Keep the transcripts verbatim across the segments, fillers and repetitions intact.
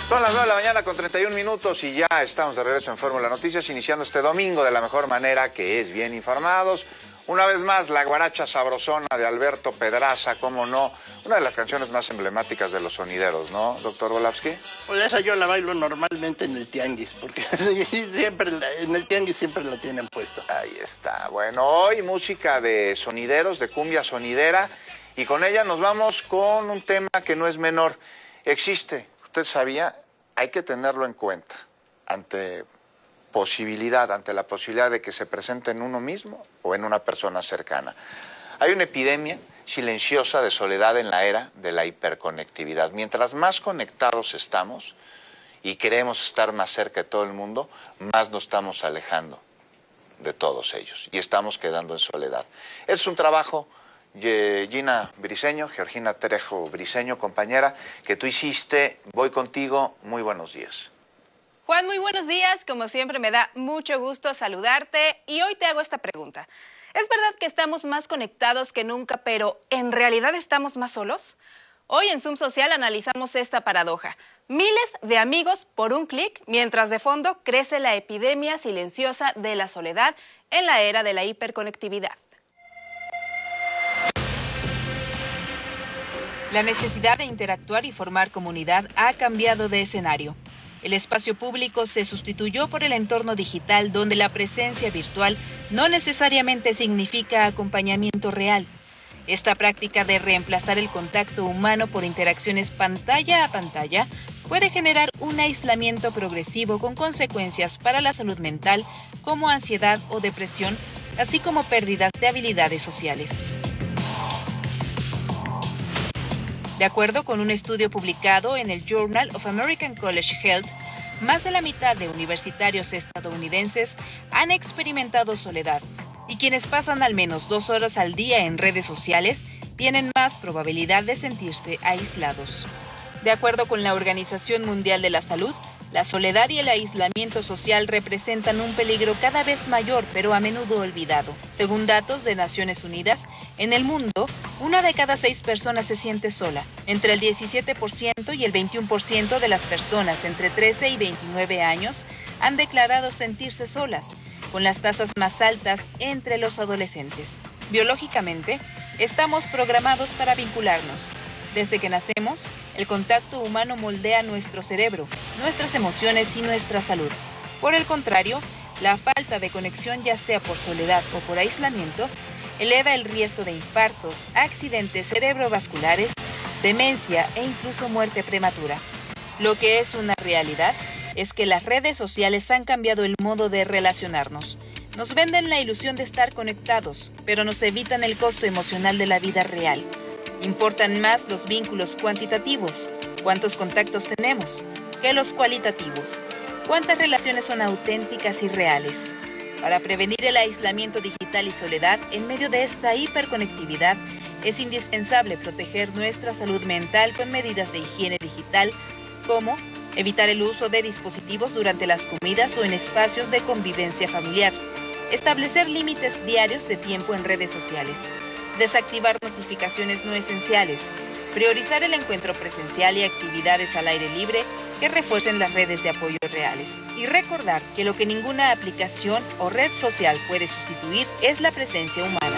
Son las nueve de la mañana con treinta y un minutos y ya estamos de regreso en Fórmula Noticias, iniciando este domingo de la mejor manera, que es bien informados. Una vez más, la guaracha sabrosona de Alberto Pedraza, cómo no, una de las canciones más emblemáticas de los sonideros, ¿no, doctor Volavsky? Pues esa yo la bailo normalmente en el tianguis, porque siempre la, en el tianguis siempre la tienen puesta. Ahí está. Bueno, hoy música de sonideros, de cumbia sonidera, y con ella nos vamos con un tema que no es menor. Existe, usted sabía, hay que tenerlo en cuenta ante posibilidad, ante la posibilidad de que se presente en uno mismo o en una persona cercana. Hay una epidemia silenciosa de soledad en la era de la hiperconectividad. Mientras más conectados estamos y queremos estar más cerca de todo el mundo, más nos estamos alejando de todos ellos y estamos quedando en soledad. Es un trabajo, Gina Briceño, Georgina Trejo Briceño, compañera, que tú hiciste. Voy contigo, muy buenos días. Juan, muy buenos días. Como siempre, me da mucho gusto saludarte y hoy te hago esta pregunta. ¿Es verdad que estamos más conectados que nunca, pero en realidad estamos más solos? Hoy en Zoom Social analizamos esta paradoja. Miles de amigos por un clic, mientras de fondo crece la epidemia silenciosa de la soledad en la era de la hiperconectividad. La necesidad de interactuar y formar comunidad ha cambiado de escenario. El espacio público se sustituyó por el entorno digital, donde la presencia virtual no necesariamente significa acompañamiento real. Esta práctica de reemplazar el contacto humano por interacciones pantalla a pantalla puede generar un aislamiento progresivo con consecuencias para la salud mental como ansiedad o depresión, así como pérdidas de habilidades sociales. De acuerdo con un estudio publicado en el Journal of American College Health, más de la mitad de universitarios estadounidenses han experimentado soledad, y quienes pasan al menos dos horas al día en redes sociales tienen más probabilidad de sentirse aislados. De acuerdo con la Organización Mundial de la Salud, la soledad y el aislamiento social representan un peligro cada vez mayor, pero a menudo olvidado. Según datos de Naciones Unidas, en el mundo, una de cada seis personas se siente sola. Entre el diecisiete por ciento y el veintiuno por ciento de las personas entre trece y veintinueve años han declarado sentirse solas, con las tasas más altas entre los adolescentes. Biológicamente, estamos programados para vincularnos. Desde que nacemos, el contacto humano moldea nuestro cerebro, nuestras emociones y nuestra salud. Por el contrario, la falta de conexión, ya sea por soledad o por aislamiento, eleva el riesgo de infartos, accidentes cerebrovasculares, demencia e incluso muerte prematura. Lo que es una realidad es que las redes sociales han cambiado el modo de relacionarnos. Nos venden la ilusión de estar conectados, pero nos evitan el costo emocional de la vida real. Importan más los vínculos cuantitativos, cuántos contactos tenemos, que los cualitativos, cuántas relaciones son auténticas y reales. Para prevenir el aislamiento digital y soledad en medio de esta hiperconectividad, es indispensable proteger nuestra salud mental con medidas de higiene digital, como evitar el uso de dispositivos durante las comidas o en espacios de convivencia familiar, establecer límites diarios de tiempo en redes sociales, desactivar notificaciones no esenciales, priorizar el encuentro presencial y actividades al aire libre que refuercen las redes de apoyo reales. Y recordar que lo que ninguna aplicación o red social puede sustituir es la presencia humana.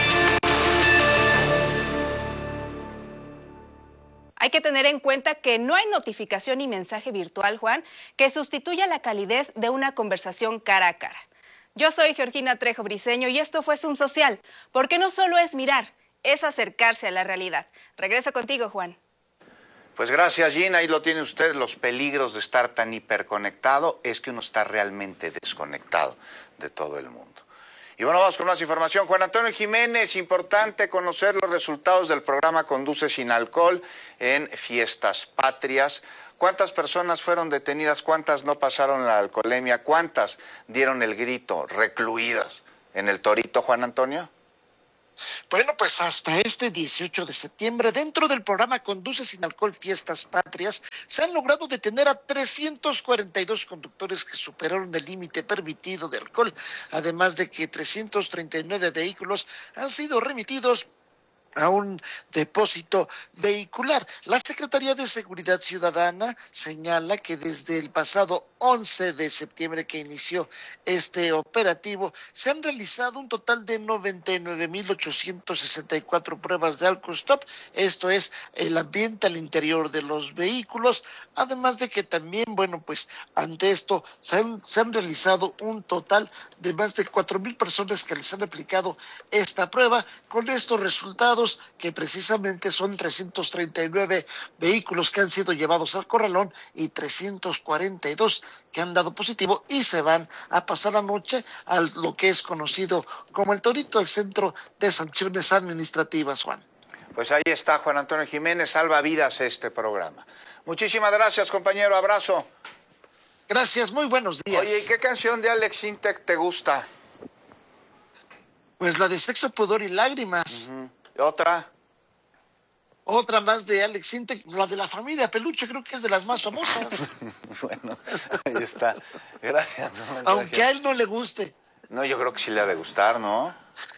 Hay que tener en cuenta que no hay notificación ni mensaje virtual, Juan, que sustituya la calidez de una conversación cara a cara. Yo soy Georgina Trejo Briceño y esto fue Zoom Social, porque no solo es mirar, es acercarse a la realidad. Regreso contigo, Juan. Pues gracias, Gina. Ahí lo tiene usted. Los peligros de estar tan hiperconectado es que uno está realmente desconectado de todo el mundo. Y bueno, vamos con más información. Juan Antonio Jiménez, importante conocer los resultados del programa Conduce Sin Alcohol en Fiestas Patrias. ¿Cuántas personas fueron detenidas? ¿Cuántas no pasaron la alcoholemia? ¿Cuántas dieron el grito recluidas en el Torito, Juan Antonio? Bueno, pues hasta este dieciocho de septiembre, dentro del programa Conduce Sin Alcohol Fiestas Patrias, se han logrado detener a trescientos cuarenta y dos conductores que superaron el límite permitido de alcohol, además de que trescientos treinta y nueve vehículos han sido remitidos a un depósito vehicular. La Secretaría de Seguridad Ciudadana señala que desde el pasado once de septiembre que inició este operativo, se han realizado un total de noventa y nueve mil ochocientos sesenta y cuatro pruebas de alcohol stop, esto es el ambiente al interior de los vehículos, además de que también, bueno, pues ante esto se han, se han realizado un total de más de cuatro mil personas que les han aplicado esta prueba, con estos resultados que precisamente son trescientos treinta y nueve vehículos que han sido llevados al corralón y trescientos cuarenta y dos que han dado positivo y se van a pasar la noche a lo que es conocido como el Torito, el Centro de Sanciones Administrativas, Juan. Pues ahí está Juan Antonio Jiménez, salva vidas este programa. Muchísimas gracias, compañero, abrazo. Gracias, muy buenos días. Oye, ¿y qué canción de Alex Intec te gusta? Pues la de Sexo, Pudor y Lágrimas. Uh-huh. ¿Otra? Otra más de Alex Intec, la de La Familia Peluche, creo que es de las más famosas. Bueno, ahí está. Gracias. No, aunque a él no le guste. No, yo creo que sí le ha de gustar, ¿no?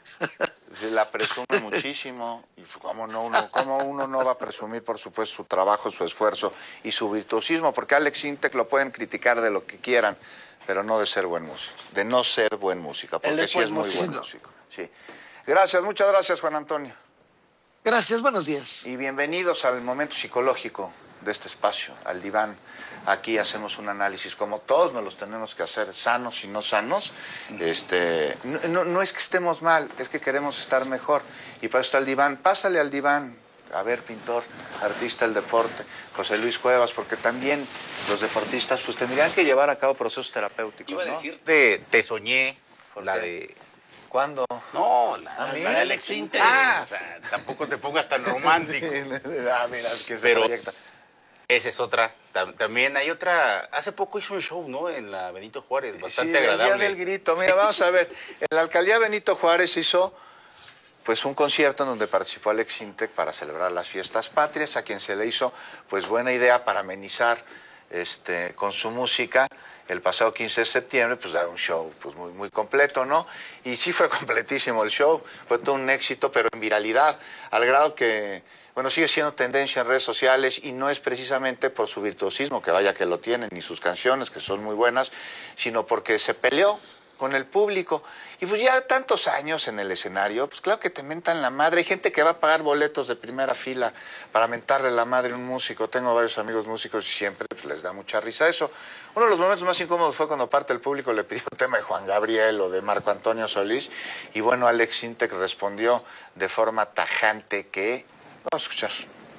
Se la presume muchísimo. Y cómo no, uno, cómo uno no va a presumir, por supuesto, su trabajo, su esfuerzo y su virtuosismo, porque Alex Intec lo pueden criticar de lo que quieran, pero no de ser buen músico, de no ser buen músico, porque sí es muy buen músico. Sí. Gracias, muchas gracias, Juan Antonio. Gracias, buenos días. Y bienvenidos al momento psicológico de este espacio, al diván. Aquí hacemos un análisis, como todos nos los tenemos que hacer, sanos y no sanos. Este, no, no, no es que estemos mal, es que queremos estar mejor. Y para eso está el diván. Pásale al diván. A ver, pintor, artista del deporte, José Luis Cuevas, porque también los deportistas pues tendrían que llevar a cabo procesos terapéuticos, Iba a ¿no? decirte, te soñé, la qué? de... ¿Cuándo? No, la, ¿Ah, la de Alex Intec. Ah. O sea, tampoco te pongas tan romántico. Ah, mira, es que se Pero proyecta. esa es otra. Tam- también hay otra. Hace poco hizo un show, ¿no? En la Benito Juárez, bastante Sí, agradable. El Día del Grito. Mira, Sí. vamos a ver. En la alcaldía Benito Juárez hizo pues un concierto en donde participó Alex Intec para celebrar las fiestas patrias, a quien se le hizo pues buena idea para amenizar este con su música el pasado quince de septiembre, pues dar un show pues muy muy completo, ¿no? Y sí fue completísimo el show, fue todo un éxito, pero en viralidad, al grado que, bueno, sigue siendo tendencia en redes sociales y no es precisamente por su virtuosismo, que vaya que lo tienen, ni sus canciones, que son muy buenas, sino porque se peleó con el público. Y pues ya tantos años en el escenario, pues claro que te mentan la madre. Hay gente que va a pagar boletos de primera fila para mentarle la madre a un músico. Tengo varios amigos músicos y siempre pues, les da mucha risa eso. Uno de los momentos más incómodos fue cuando parte del público le pidió un tema de Juan Gabriel o de Marco Antonio Solís. Y bueno, Alex Intec respondió de forma tajante que... Vamos a escuchar.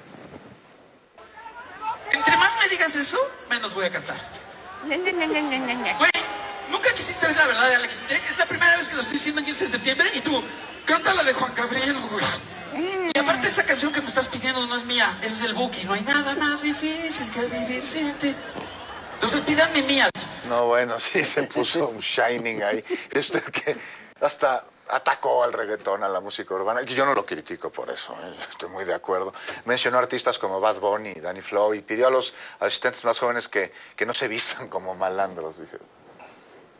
Entre más me digas eso, menos voy a cantar. Güey, nunca quisiste ver la verdad de Alex Intec. Es la primera vez que lo estoy diciendo en quince de septiembre y tú, canta la de Juan Gabriel, güey. Y aparte esa canción que me estás pidiendo no es mía, ese es el Buki. No hay nada más difícil que vivir sin ti. Entonces pídanme mías. No, bueno, sí se puso un shining ahí. Este que hasta atacó al reggaetón, a la música urbana. Y yo no lo critico por eso, ¿eh? Estoy muy de acuerdo. Mencionó artistas como Bad Bunny, Danny Flow, y pidió a los asistentes más jóvenes que, que no se vistan como malandros. Dije,